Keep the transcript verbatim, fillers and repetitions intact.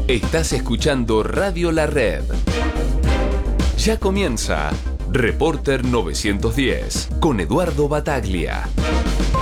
Estás escuchando Radio La Red. Ya comienza Reporter novecientos diez con Eduardo Bataglia.